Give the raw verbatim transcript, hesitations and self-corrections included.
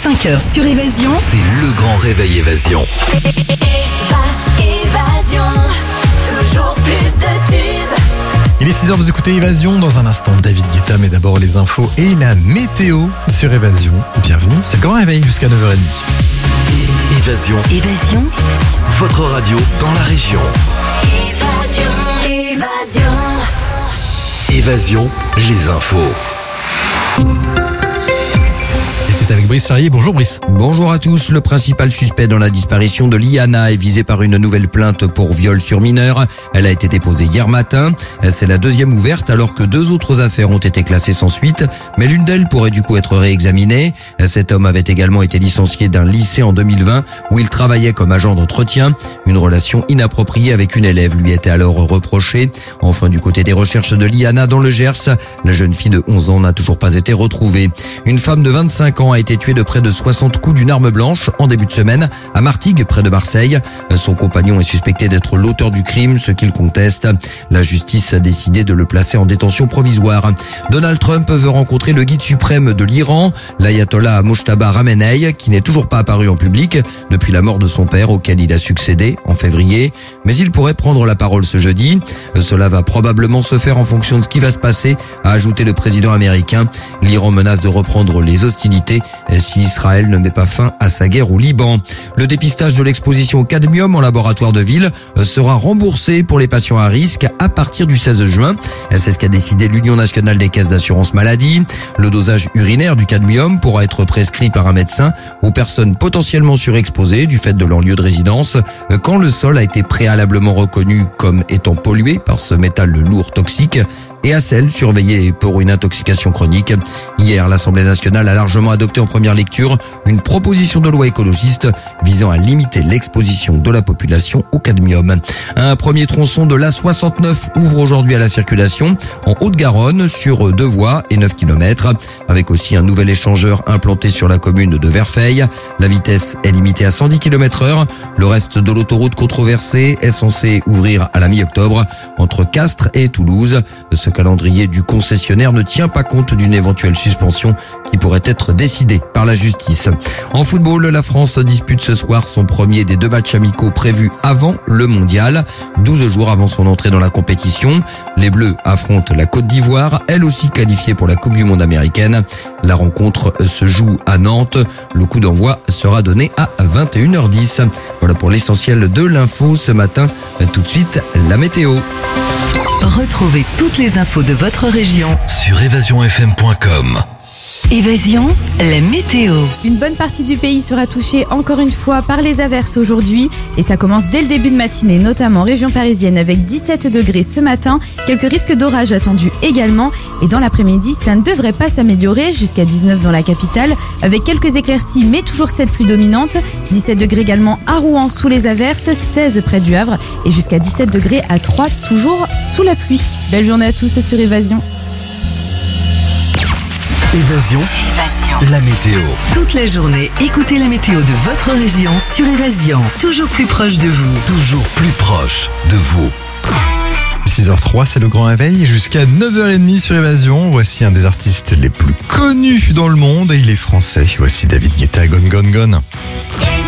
cinq heures sur Évasion. C'est le grand réveil Évasion. Évasion, toujours plus de tubes. Il est six heures, vous écoutez Évasion. Dans un instant, David Guetta, mais d'abord les infos et la météo sur Évasion. Bienvenue, c'est le grand réveil jusqu'à neuf heures trente. Évasion, Évasion. votre radio dans la région. Évasion, évasion. Évasion, les infos. Et c'est avec Brice Charrier. Bonjour Brice. Bonjour à tous. Le principal suspect dans la disparition de Liana est visé par une nouvelle plainte pour viol sur mineur. Elle a été déposée hier matin. C'est la deuxième ouverte alors que deux autres affaires ont été classées sans suite. Mais l'une d'elles pourrait du coup être réexaminée. Cet homme avait également été licencié d'un lycée en deux mille vingt où il travaillait comme agent d'entretien. Une relation inappropriée avec une élève lui était alors reprochée. Enfin, du côté des recherches de Liana dans le Gers, la jeune fille de onze ans n'a toujours pas été retrouvée. Une femme de vingt-cinq ans a été tué de près de soixante coups d'une arme blanche en début de semaine à Martigues, près de Marseille. Son compagnon est suspecté d'être l'auteur du crime, ce qu'il conteste. La justice a décidé de le placer en détention provisoire. Donald Trump veut rencontrer le guide suprême de l'Iran, l'ayatollah Mojtaba Khamenei, qui n'est toujours pas apparu en public depuis la mort de son père auquel il a succédé en février. Mais il pourrait prendre la parole ce jeudi. Cela va probablement se faire en fonction de ce qui va se passer, a ajouté le président américain. L'Iran menace de reprendre les hostilités si Israël ne met pas fin à sa guerre au Liban. Le dépistage de l'exposition au cadmium en laboratoire de ville sera remboursé pour les patients à risque à partir du seize juin. C'est ce qu'a décidé l'Union nationale des caisses d'assurance maladie. Le dosage urinaire du cadmium pourra être prescrit par un médecin aux personnes potentiellement surexposées du fait de leur lieu de résidence quand le sol a été préalablement reconnu comme étant pollué par ce métal lourd toxique et à celles surveillées pour une intoxication chronique. Hier, l'Assemblée nationale a largement adopté en première lecture une proposition de loi écologiste visant à limiter l'exposition de la population au cadmium. Un premier tronçon de l'A soixante-neuf ouvre aujourd'hui à la circulation en Haute-Garonne sur deux voies et neuf kilomètres, avec aussi un nouvel échangeur implanté sur la commune de Verfeil. La vitesse est limitée à cent dix kilomètres heure. Le reste de l'autoroute controversée est censé ouvrir à la mi-octobre entre Castres et Toulouse. Ce calendrier du concessionnaire ne tient pas compte d'une éventuelle suspension qui pourrait être décidée par la justice. En football, la France dispute ce soir son premier des deux matchs amicaux prévus avant le mondial. douze jours avant son entrée dans la compétition, les Bleus affrontent la Côte d'Ivoire, elle aussi qualifiée pour la Coupe du Monde américaine. La rencontre se joue à Nantes. Le coup d'envoi sera donné à vingt et une heures dix. Voilà pour l'essentiel de l'info ce matin. Tout de suite, la météo. Retrouvez toutes les infos de votre région. Sur évasion f m point com. Évasion, la météo. Une bonne partie du pays sera touchée encore une fois par les averses aujourd'hui et ça commence dès le début de matinée, notamment en région parisienne avec dix-sept degrés ce matin. Quelques risques d'orage attendus également et dans l'après-midi, ça ne devrait pas s'améliorer jusqu'à dix-neuf dans la capitale avec quelques éclaircies mais toujours cette pluie dominante. dix-sept degrés également à Rouen sous les averses, seize près du Havre et jusqu'à dix-sept degrés à Troyes toujours sous la pluie. Belle journée à tous sur Évasion. Évasion, Évasion. la météo. Toute la journée, écoutez la météo de votre région sur Évasion. Toujours plus proche de vous. Toujours plus proche de vous. six heures zéro trois, c'est le grand réveil jusqu'à neuf heures trente sur Évasion. Voici un des artistes les plus connus dans le monde et il est français. Voici David Guetta, Gone Gone Gone.